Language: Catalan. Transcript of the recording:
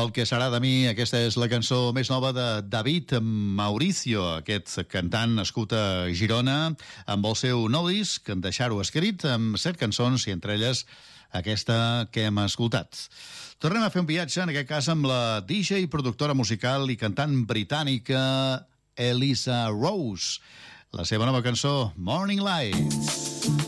El que serà de mi, aquesta és la cançó més nova de David Mauricio, aquest cantant nascut a Girona, amb el seu nou disc, Deixar-ho escrit, amb 7 cançons i entre elles aquesta que hem escoltat. Tornem a fer un viatge, en aquest cas amb la DJ, productora musical i cantant britànica Elisa Rose. La seva nova cançó, Morning Lights.